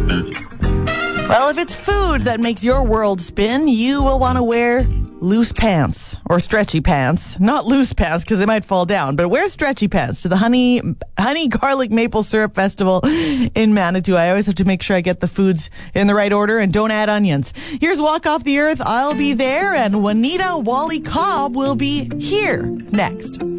Well, if it's food that makes your world spin, you will want to wear loose pants or stretchy pants. Not loose pants because they might fall down, but wear stretchy pants to the Honey Garlic Maple Syrup Festival in Manitou. I always have to make sure I get the foods in the right order and don't add onions. Here's Walk Off the Earth. I'll be there, and Juanita Wally Cobb will be here next.